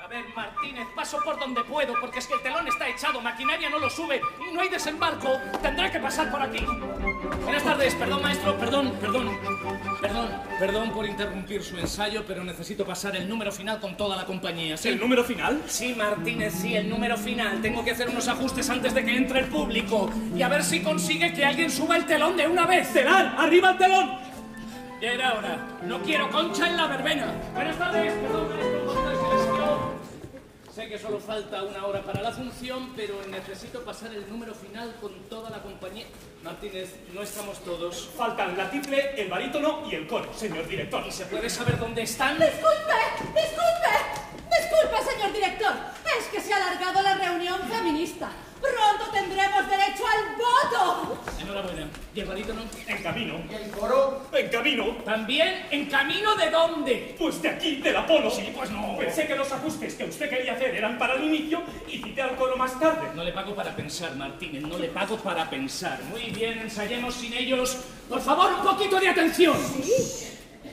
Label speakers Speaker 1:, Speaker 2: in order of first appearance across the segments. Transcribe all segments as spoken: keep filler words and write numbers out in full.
Speaker 1: A ver, Martínez, paso por donde puedo, porque es que el telón está echado, maquinaria no lo sube y no hay desembarco. Tendré que pasar por aquí. Buenas tardes, perdón, maestro, perdón, perdón. Perdón, perdón por interrumpir su ensayo, pero necesito pasar el número final con toda la compañía, ¿sí?
Speaker 2: ¿El número final?
Speaker 1: Sí, Martínez, sí, el número final. Tengo que hacer unos ajustes antes de que entre el público. Y a ver si consigue que alguien suba el telón de una vez.
Speaker 2: ¡Telán! ¡Arriba el telón!
Speaker 1: Ya era hora. No quiero concha en la verbena. Buenas tardes, perdón, maestro, un poquito de silencio. Sé que solo falta una hora para la función, pero necesito pasar el número final con toda la compañía. Martínez, no estamos todos.
Speaker 2: Faltan la tiple, el barítono y el coro, señor director.
Speaker 1: ¿Y se puede saber dónde están?
Speaker 3: ¡Disculpe! ¡Disculpe! ¡Disculpe, señor director! Es que se ha alargado la reunión feminista. ¡Pronto tendremos derecho al voto!
Speaker 1: Enhorabuena. ¿Y el barítono?
Speaker 2: En camino.
Speaker 4: ¿Y el coro?
Speaker 2: En camino.
Speaker 1: ¿También? ¿En camino de dónde?
Speaker 2: Pues de aquí, del Apolo.
Speaker 1: Sí, pues no.
Speaker 2: Pensé que los ajustes que usted quería hacer eran para el inicio y cité al coro más tarde.
Speaker 1: No le pago para pensar, Martínez, no le pago para pensar. Muy bien, ensayemos sin ellos. Por favor, un poquito de atención.
Speaker 3: ¿Sí?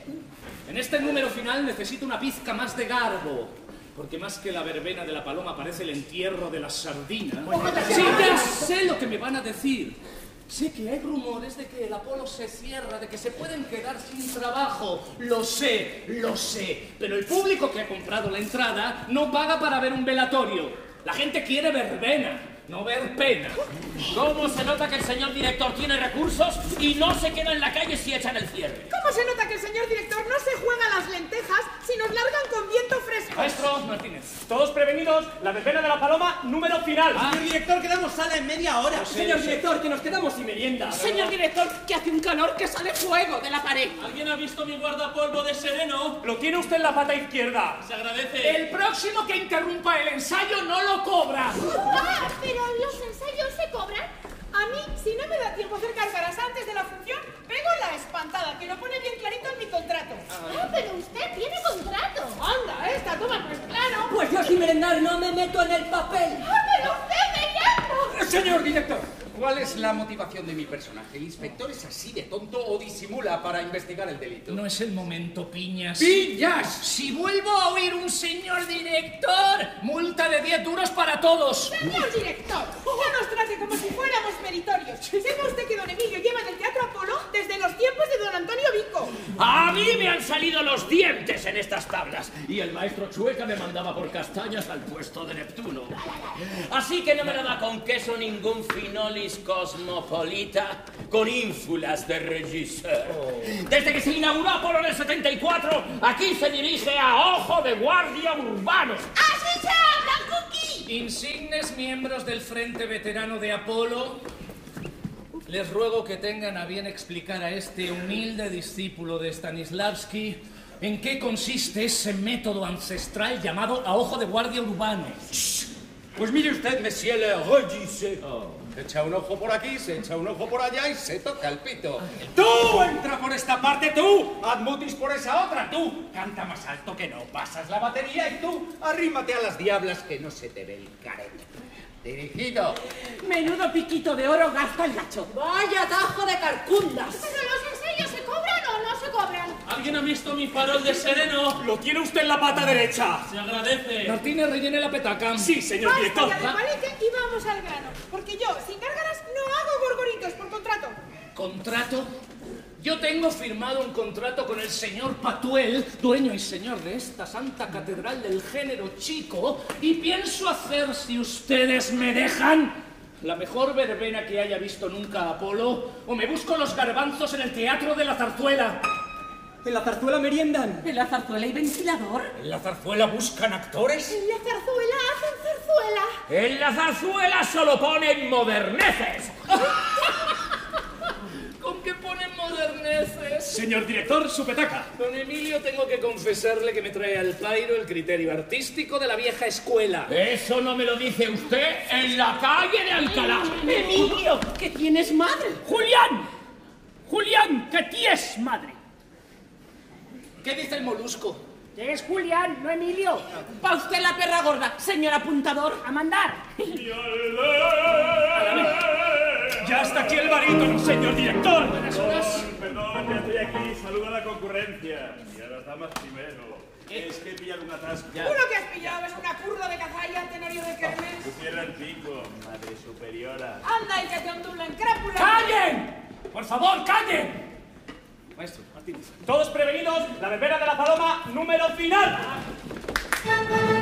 Speaker 1: En este número final necesito una pizca más de garbo. Porque más que la verbena de la paloma parece el entierro de la sardina. Sí, ya sé lo que me van a decir. Sé que hay rumores de que el Apolo se cierra, de que se pueden quedar sin trabajo. Lo sé, lo sé. Pero el público que ha comprado la entrada no paga para ver un velatorio. La gente quiere verbena, no ver pena.
Speaker 5: ¿Cómo se nota que el señor director tiene recursos y no se queda en la calle si echan el cierre?
Speaker 6: ¿Cómo se nota que el señor director no se juega las lentejas si nos largan con viento fresco?
Speaker 1: Maestro Martínez.
Speaker 2: Todos prevenidos, la verbena de la paloma, número final.
Speaker 1: Ah.
Speaker 4: Señor director, quedamos sala en media hora.
Speaker 1: No sé,
Speaker 4: Señor
Speaker 1: no sé.
Speaker 4: director, que nos quedamos sin merienda.
Speaker 5: Señor director, que hace un calor que sale fuego de la pared.
Speaker 7: ¿Alguien ha visto mi guardapolvo de sereno?
Speaker 2: Lo tiene usted en la pata izquierda.
Speaker 7: Se agradece.
Speaker 1: El próximo que interrumpa el ensayo no lo cobra.
Speaker 6: Ah, pero los ensayos se cobran. A mí, si no me da tiempo a hacer cárcaras antes de la función, pego la espantada, que lo pone bien clarito en mi contrato.
Speaker 3: Ah, pero usted tiene contrato.
Speaker 6: Anda, esta toma, pues claro.
Speaker 4: Pues yo sin merendar no me meto en el papel.
Speaker 6: Ah, pero usted me llama.
Speaker 8: Señor director, ¿cuál es la motivación de mi personaje? ¿El inspector es así de tonto o disimula para investigar el delito?
Speaker 1: No es el momento, Piñas.
Speaker 8: ¡Piñas!
Speaker 1: Si vuelvo a oír un señor director, multa de diez duros para todos.
Speaker 6: Señor director, no nos trate como si fuéramos meritorios. Sepa usted que don Emilio lleva en el Teatro Apolo desde los tiempos de don Antonio Vico.
Speaker 5: A mí me han salido los dientes en estas tablas y el maestro Chueca me mandaba por castañas al puesto de Neptuno. Así que no me la da con queso ningún finolis cosmopolita con ínfulas de regisseur. Desde que se inauguró Apolo en el setenta y cuatro, aquí se dirige a ojo de guardia urbano.
Speaker 3: ¡Así se habla, Cookie!
Speaker 1: Insignes miembros del Frente Veterano de Apolo, les ruego que tengan a bien explicar a este humilde discípulo de Stanislavski en qué consiste ese método ancestral llamado a ojo de guardia urbano.
Speaker 8: Pues mire usted, monsieur le regisseur. Se echa un ojo por aquí, se echa un ojo por allá y se toca el pito. ¡Tú entra por esta parte, tú! ¡Admutis por esa otra, tú! Canta más alto que no pasas la batería y tú arrímate a las diablas que no se te ve el carete. Dirigido.
Speaker 4: Menudo piquito de oro gasta el gacho.
Speaker 3: ¡Vaya tajo de carcundas!
Speaker 6: ¿Pero los ensayos se cobran o no se cobran?
Speaker 7: ¿Alguien ha visto mi farol de sereno?
Speaker 2: Lo tiene usted en la pata derecha.
Speaker 7: Se agradece.
Speaker 1: Martínez, rellene la petaca.
Speaker 2: Sí, señor
Speaker 6: Basta
Speaker 2: director.
Speaker 6: ya de palique y vamos al grano. Porque yo, sin gárgaras, no hago gorgoritos por contrato.
Speaker 1: ¿Contrato? Yo tengo firmado un contrato con el señor Patuel, dueño y señor de esta santa catedral del género chico, y pienso hacer, si ustedes me dejan, la mejor verbena que haya visto nunca Apolo, o me busco los garbanzos en el Teatro de la Zarzuela.
Speaker 4: ¿En la zarzuela meriendan?
Speaker 3: ¿En la zarzuela y ventilador?
Speaker 8: ¿En la zarzuela buscan actores?
Speaker 6: En la zarzuela hacen zarzuela.
Speaker 5: En la zarzuela solo ponen moderneces.
Speaker 1: ¿Con qué ponen moderneces?
Speaker 2: Señor director, su petaca.
Speaker 1: Don Emilio, tengo que confesarle que me trae al pairo el criterio artístico de la vieja escuela.
Speaker 5: Eso no me lo dice usted en la calle de Alcalá.
Speaker 3: Emilio, que tienes madre.
Speaker 5: Julián, Julián, que tienes madre.
Speaker 1: ¿Qué dice el molusco?
Speaker 6: Es Julián, no Emilio.
Speaker 3: Pa' usted la perra gorda, señor apuntador.
Speaker 6: A mandar.
Speaker 1: Ya
Speaker 2: Ya está aquí el barítono, señor director.
Speaker 1: Buenas horas.
Speaker 9: Perdón, ya estoy aquí. Saluda a la concurrencia. Y a las damas primero. Es que he pillado un atasco.
Speaker 6: Tú lo que has pillado es una curva de cazalla, tenorio de kermes.
Speaker 9: Tú cierra el pico, madre superiora.
Speaker 6: Anda y que te ondulen crápula.
Speaker 2: ¡Callen! ¡Por favor, callen!
Speaker 1: Maestro, Martínez.
Speaker 2: Todos prevenidos, la verbena de la paloma, número final.